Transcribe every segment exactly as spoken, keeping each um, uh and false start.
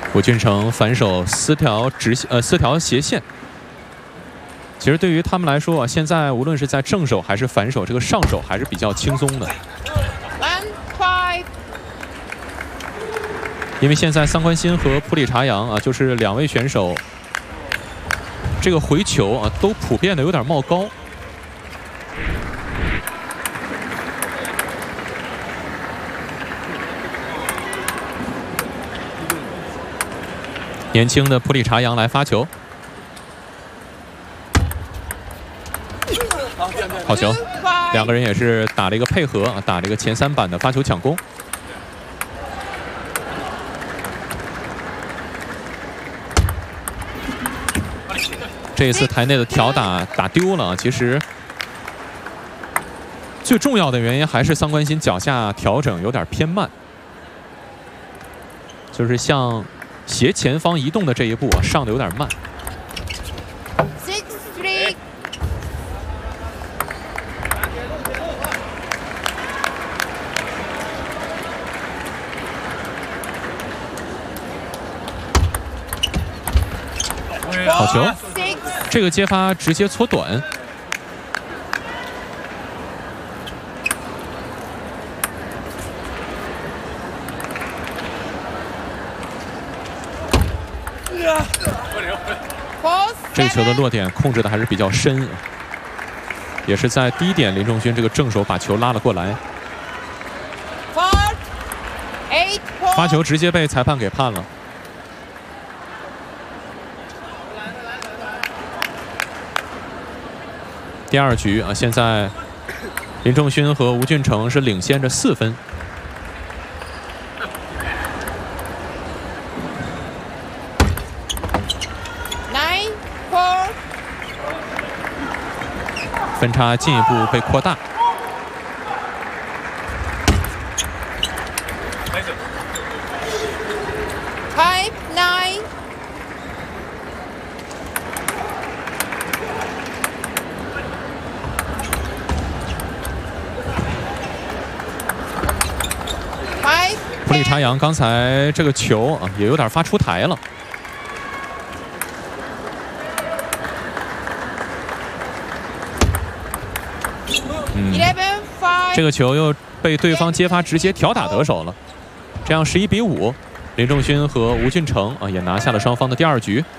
吴俊成反手四条直线呃四条斜线。其实对于他们来说啊，现在无论是在正手还是反手，这个上手还是比较轻松的。因为现在桑宽欣和普里查扬啊，就是两位选手，这个回球啊都普遍的有点冒高。年轻的普里查扬来发球，好球！两个人也是打了一个配合啊，打了一个前三板的发球抢攻。这一次台内的挑打打丢了，其实最重要的原因还是桑宽欣脚下调整有点偏慢，就是向斜前方移动的这一步啊，上的有点慢。好球！这个接发直接搓短。这个球的落点控制的还是比较深，也是在低点，林仲勋这个正手把球拉了过来，发球直接被裁判给判了。第二局啊，现在林仲勋和吴俊成是领先着四分。分差进一步被扩大。 Five nine。 普里查扬刚才这个球啊，也有点发出台了。嗯，这个球又被对方接发直接挑打得手了，这样十一比五，林仲勋和吴俊成啊也拿下了双方的第二局。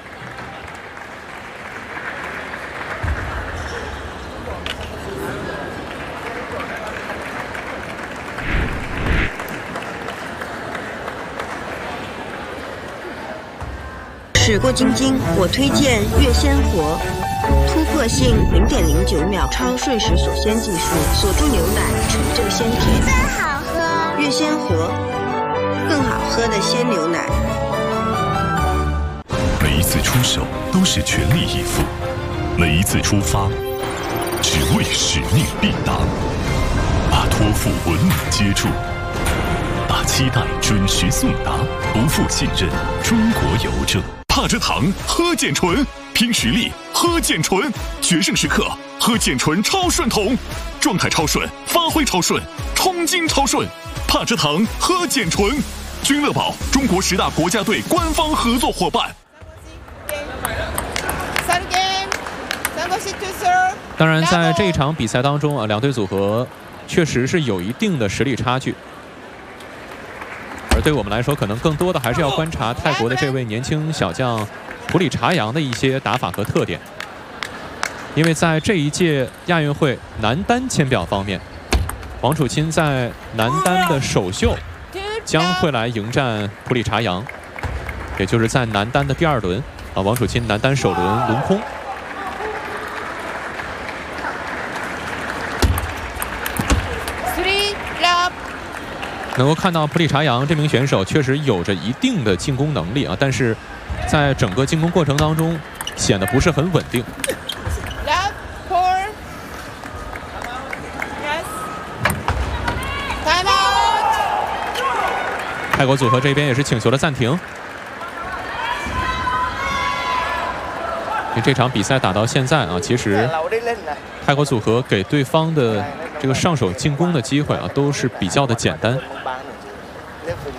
时过境迁，我推荐月鲜活。突破性零点零九秒超瞬时锁鲜技术，锁住牛奶，纯正鲜甜， 真好喝。 月鲜活，更好喝的鲜牛奶。 每一次出手都是全力以赴，每一次出发只为使命必达，把托付稳稳接住，把期待准时送达，不负信任。中国邮政。帕芝堂喝碱醇，拼实力喝碱醇，决胜时刻喝碱醇超顺桶，状态超顺，发挥超顺，冲劲超顺。帕芝堂喝碱醇，君乐宝中国十大国家队官方合作伙伴。 当然，在这一场比赛当中啊，两队组合确实是有一定的实力差距。而对我们来说，可能更多的还是要观察泰国的这位年轻小将普里查扬的一些打法和特点。因为在这一届亚运会男单签表方面，王楚钦在男单的首秀将会来迎战普里查扬，也就是在男单的第二轮啊，王楚钦男单首轮轮空。能够看到普里查扬这名选手确实有着一定的进攻能力啊，但是在整个进攻过程当中显得不是很稳定。泰国组合这边也是请求了暂停。这场比赛打到现在啊，其实泰国组合给对方的这个上手进攻的机会啊，都是比较的简单。